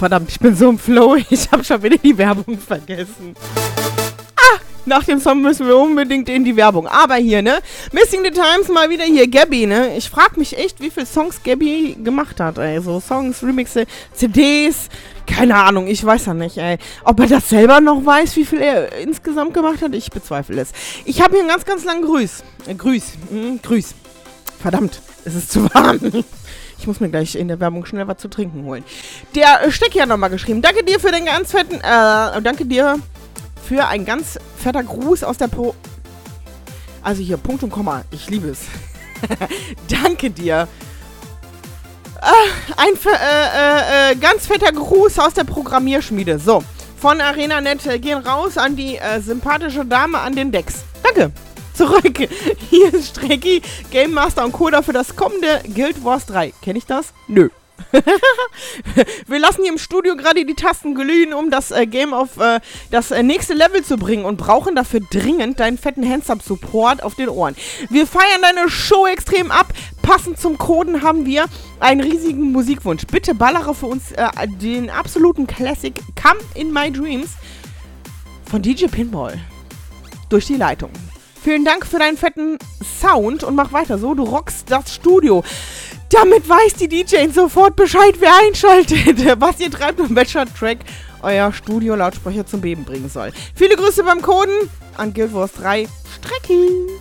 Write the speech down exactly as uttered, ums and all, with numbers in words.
Verdammt, ich bin so im Flow. Ich habe schon wieder die Werbung vergessen. Ah, nach dem Song müssen wir unbedingt in die Werbung. Aber hier, ne? Missing the Times mal wieder hier. Gabby, ne? Ich frage mich echt, wie viele Songs Gabby gemacht hat, ey. So Songs, Remixe, C Ds. Keine Ahnung, ich weiß ja nicht, ey. Ob er das selber noch weiß, wie viel er insgesamt gemacht hat, ich bezweifle es. Ich habe hier einen ganz, ganz langen Grüß. Äh, Grüß. Hm, Grüß. Verdammt, es ist zu warm. Ich muss mir gleich in der Werbung schnell was zu trinken holen. Der äh, Stecki hat nochmal geschrieben. Danke dir für den ganz fetten, äh, danke dir für ein ganz fetter Gruß aus der Pro... Also hier, Punkt und Komma. Ich liebe es. Danke dir. Äh, ein äh, äh, ganz fetter Gruß aus der Programmierschmiede. So, von ArenaNet äh, gehen raus an die äh, sympathische Dame an den Decks. Danke. Zurück. Hier ist Strecki, Game Master und Coder für das kommende Guild Wars drei. Kenn ich das? Nö. Wir lassen hier im Studio gerade die Tasten glühen, um das äh, Game auf äh, das äh, nächste Level zu bringen und brauchen dafür dringend deinen fetten Hands-Up-Support auf den Ohren. Wir feiern deine Show extrem ab. Passend zum Coden haben wir einen riesigen Musikwunsch. Bitte ballere für uns äh, den absoluten Classic Come in My Dreams von D J Pinball durch die Leitung. Vielen Dank für deinen fetten Sound und mach weiter so. Du rockst das Studio. Damit weiß die D J sofort Bescheid, wer einschaltet, was ihr treibt und welcher Track euer Studio-Lautsprecher zum Beben bringen soll. Viele Grüße beim Coden an Guild Wars drei. Strecki!